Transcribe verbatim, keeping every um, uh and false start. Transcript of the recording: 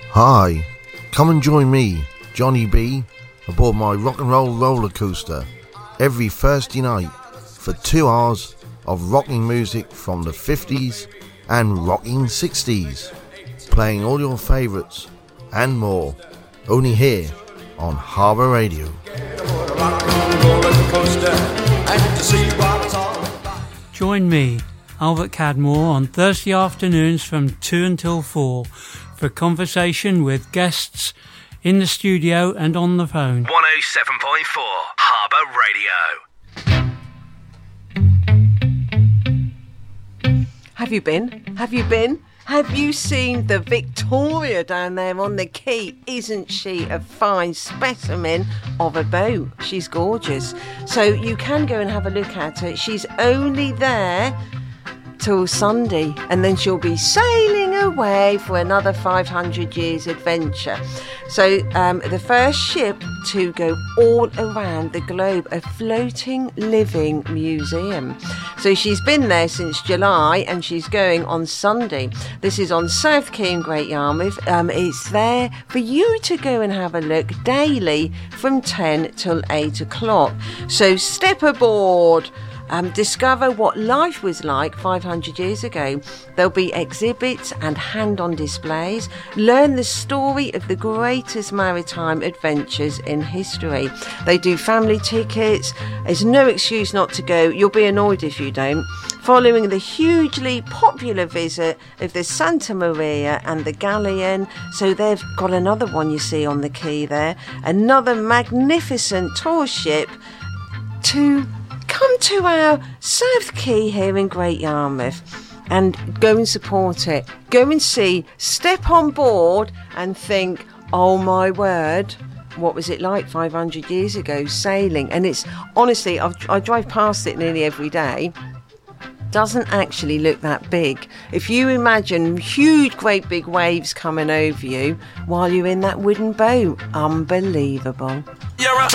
Hi, come and join me, Johnny B, aboard my rock and roll roller coaster every Thursday night for two hours of rocking music from the fifties and rocking sixties, playing all your favourites and more, only here on Harbour Radio. Join me, Albert Cadmore, on Thursday afternoons from two until four for conversation with guests in the studio and on the phone. one oh seven point four Harbour Radio. Have you been? Have you been? Have you seen the Victoria down there on the quay? Isn't she a fine specimen of a boat? She's gorgeous. So you can go and have a look at her. She's only there till Sunday, and then she'll be sailing away for another five hundred years adventure. So um, the first ship to go all around the globe, a floating living museum. So she's been there since July and she's going on Sunday. This is on South Quay in Great Yarmouth. Um, it's there for you to go and have a look daily from ten till eight o'clock. So step aboard. Um, discover what life was like five hundred years ago. There'll be exhibits and hand-on displays. Learn the story of the greatest maritime adventures in history. They do family tickets. There's no excuse not to go. You'll be annoyed if you don't. Following the hugely popular visit of the Santa Maria and the Galleon. So they've got another one you see on the quay there. Another magnificent tour ship to come to our South Quay here in Great Yarmouth and go and support it. Go and see, step on board and think, oh my word, what was it like five hundred years ago sailing? And it's, honestly, I've, I drive past it nearly every day. Doesn't actually look that big. If you imagine huge, great big waves coming over you while you're in that wooden boat, unbelievable. You're a